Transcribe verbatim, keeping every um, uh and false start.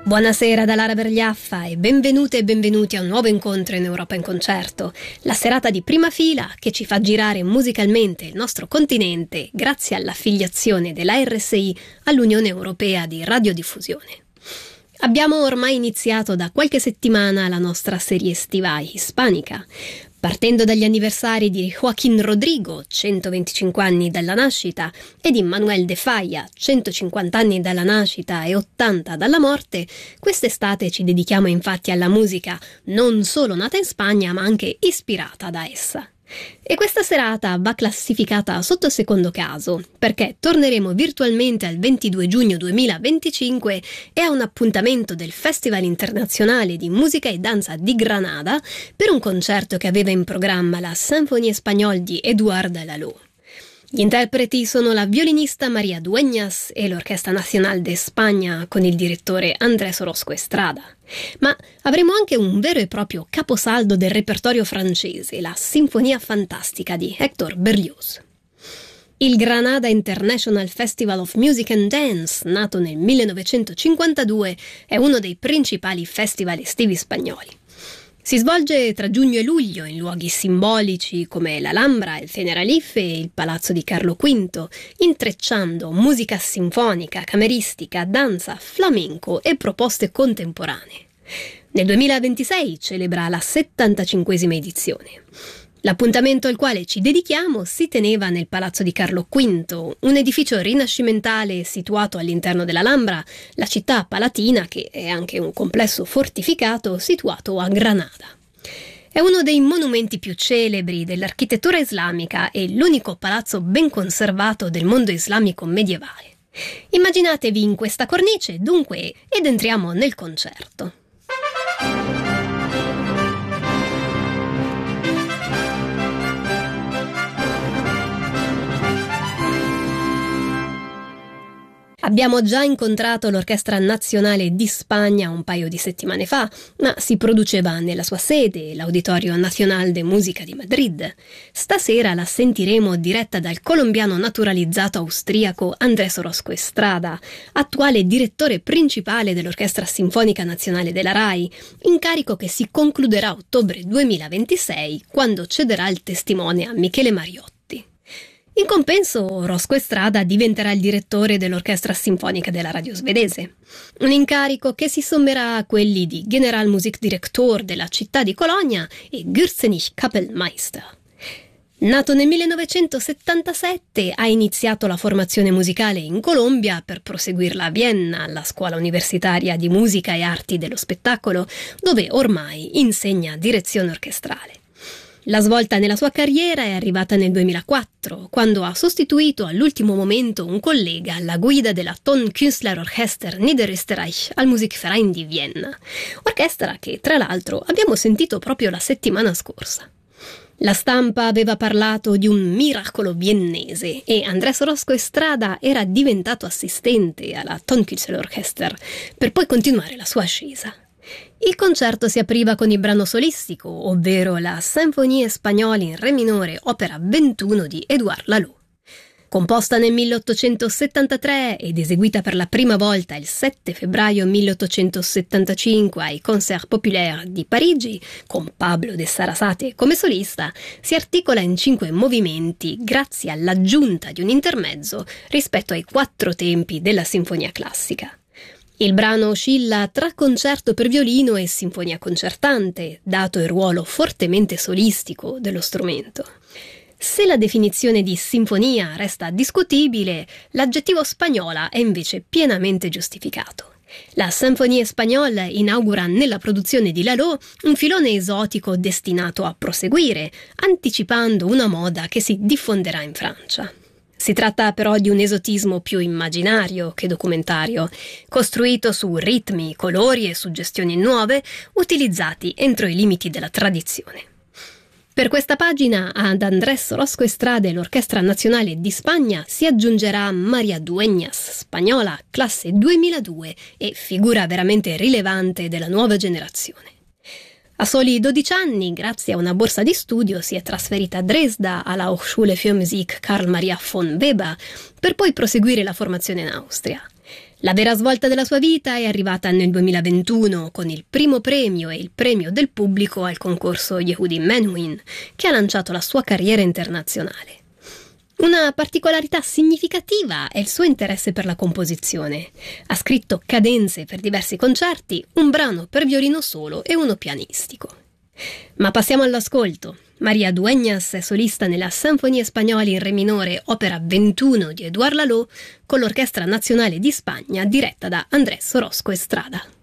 Buonasera da Lara Bergliaffa e benvenute e benvenuti a un nuovo incontro in Europa in Concerto, la serata di prima fila che ci fa girare musicalmente il nostro continente grazie all'affiliazione della R S I all'Unione Europea di Radiodiffusione. Abbiamo ormai iniziato da qualche settimana la nostra serie estiva ispanica, partendo dagli anniversari di Joaquín Rodrigo, centoventicinque anni dalla nascita, e di Manuel de Falla, centocinquanta anni dalla nascita e ottanta dalla morte. Quest'estate ci dedichiamo infatti alla musica non solo nata in Spagna, ma anche ispirata da essa. E questa serata va classificata sotto secondo caso, perché torneremo virtualmente al ventidue giugno duemilaventicinque e a un appuntamento del Festival Internazionale di Musica e Danza di Granada per un concerto che aveva in programma la Symphonie Espagnole di Eduard Lalo. Gli interpreti sono la violinista María Dueñas e l'Orchestra Nacional de España con il direttore Andrés Orozco Estrada. Ma avremo anche un vero e proprio caposaldo del repertorio francese, la Sinfonia Fantastica di Hector Berlioz. Il Granada International Festival of Music and Dance, nato nel millenovecentocinquantadue, è uno dei principali festival estivi spagnoli. Si svolge tra giugno e luglio in luoghi simbolici come l'Alhambra, il Generalife e il Palazzo di Carlo V, intrecciando musica sinfonica, cameristica, danza, flamenco e proposte contemporanee. Nel duemilaventisei celebra la settantacinquesima edizione. L'appuntamento al quale ci dedichiamo si teneva nel Palazzo di Carlo V, un edificio rinascimentale situato all'interno dell'Alhambra, la città palatina che è anche un complesso fortificato situato a Granada. È uno dei monumenti più celebri dell'architettura islamica e l'unico palazzo ben conservato del mondo islamico medievale. Immaginatevi in questa cornice, dunque, ed entriamo nel concerto. Abbiamo già incontrato l'Orchestra Nazionale di Spagna un paio di settimane fa, ma si produceva nella sua sede, l'Auditorio Nacional de Música di Madrid. Stasera la sentiremo diretta dal colombiano naturalizzato austriaco Andrés Orozco Estrada, attuale direttore principale dell'Orchestra Sinfonica Nazionale della RAI, incarico che si concluderà a ottobre duemilaventisei, quando cederà il testimone a Michele Mariotti. In compenso, Orozco Estrada diventerà il direttore dell'Orchestra Sinfonica della radio svedese, un incarico che si sommerà a quelli di Generalmusikdirektor della città di Colonia e Gürzenich Kapellmeister. Nato nel millenovecentosettantasette, ha iniziato la formazione musicale in Colombia per proseguirla a Vienna, alla Scuola Universitaria di Musica e Arti dello Spettacolo, dove ormai insegna direzione orchestrale. La svolta nella sua carriera è arrivata nel duemilaquattro, quando ha sostituito all'ultimo momento un collega alla guida della Tonkünstlerorchester Niederösterreich al Musikverein di Vienna, orchestra che tra l'altro abbiamo sentito proprio la settimana scorsa. La stampa aveva parlato di un miracolo viennese e Andrés Orozco Estrada era diventato assistente alla Tonkünstlerorchester per poi continuare la sua ascesa. Il concerto si apriva con il brano solistico, ovvero la Symphonie Espagnole in Re minore, opera ventuno di Eduard Lalo. Composta nel milleottocentosettantatré ed eseguita per la prima volta il sette febbraio milleottocentosettantacinque ai Concerts Populaires di Parigi, con Pablo de Sarasate come solista, si articola in cinque movimenti grazie all'aggiunta di un intermezzo rispetto ai quattro tempi della sinfonia classica. Il brano oscilla tra concerto per violino e sinfonia concertante, dato il ruolo fortemente solistico dello strumento. Se la definizione di sinfonia resta discutibile, l'aggettivo spagnola è invece pienamente giustificato. La Symphonie Espagnole inaugura nella produzione di Lalo un filone esotico destinato a proseguire, anticipando una moda che si diffonderà in Francia. Si tratta però di un esotismo più immaginario che documentario, costruito su ritmi, colori e suggestioni nuove, utilizzati entro i limiti della tradizione. Per questa pagina ad Andrés Orozco Estrada e l'Orchestra Nazionale di Spagna si aggiungerà María Dueñas, spagnola, classe duemiladue e figura veramente rilevante della nuova generazione. A soli dodici anni, grazie a una borsa di studio, si è trasferita a Dresda alla Hochschule für Musik Karl Maria von Weber per poi proseguire la formazione in Austria. La vera svolta della sua vita è arrivata nel duemilaventuno con il primo premio e il premio del pubblico al concorso Yehudi Menuhin, che ha lanciato la sua carriera internazionale. Una particolarità significativa è il suo interesse per la composizione. Ha scritto cadenze per diversi concerti, un brano per violino solo e uno pianistico. Ma passiamo all'ascolto. Maria Dueñas è solista nella Sinfonie Spagnole in Re minore, opera ventuno di Édouard Lalo, con l'Orchestra Nazionale di Spagna diretta da Andrés Orozco Estrada.